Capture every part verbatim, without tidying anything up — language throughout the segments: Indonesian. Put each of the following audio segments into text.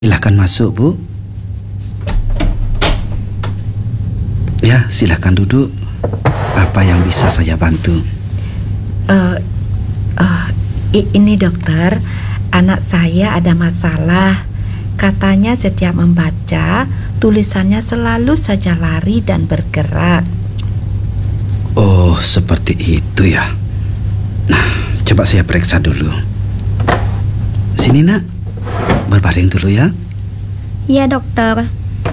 Silakan masuk, Bu. Ya, silakan duduk. Apa yang bisa saya bantu? Uh, uh, ini dokter, anak saya ada masalah. Katanya setiap membaca, tulisannya selalu saja lari dan bergerak. Oh, seperti itu ya. Nah, coba saya periksa dulu. Sini, Nak. Berbaring dulu ya. Iya, dokter.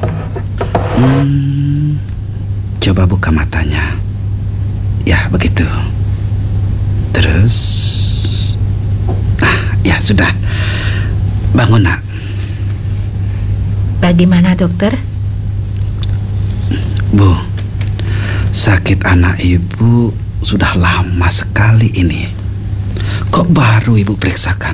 Hmm, coba buka matanya. Ya, begitu. Terus, ah, ya sudah. Bangun, Nak. Bagaimana, dokter? Bu, sakit anak ibu sudah lama sekali ini. Kok baru ibu periksakan?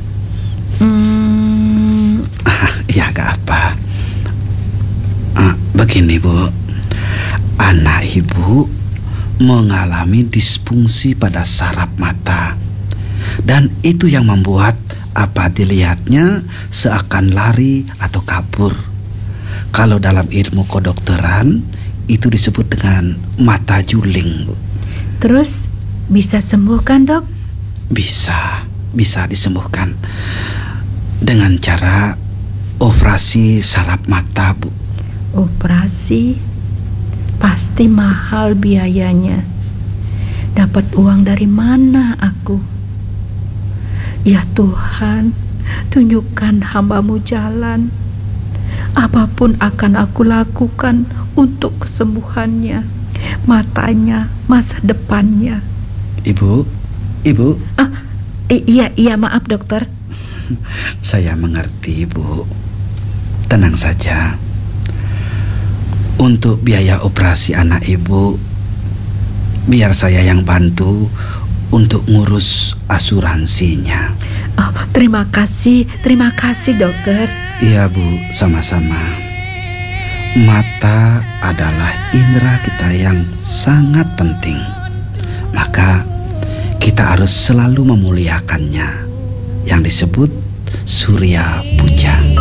Hmm, Ah, ya gak apa. Ah, begini, Bu. Anak ibu mengalami disfungsi pada saraf mata. Dan itu yang membuat apa dilihatnya seakan lari atau kabur. Kalau dalam ilmu kedokteran itu disebut dengan mata juling, Bu. terus bisa sembuh kan, dok? Bisa, bisa disembuhkan dengan cara operasi saraf mata, Bu. Operasi pasti mahal biayanya. Dapat uang dari mana aku? Ya Tuhan, tunjukkan hamba-Mu jalan. Apapun akan aku lakukan untuk kesembuhannya, matanya, masa depannya. Ibu, Ibu, Ah, i- iya, iya maaf dokter. saya mengerti, Bu. Tenang saja. Untuk biaya operasi anak Ibu, biar saya yang bantu untuk ngurus asuransinya. Oh, terima kasih, terima kasih dokter. Iya, Bu, sama-sama. Mata adalah indera kita yang sangat penting. Maka kita harus selalu memuliakannya, yang disebut Surya Puja.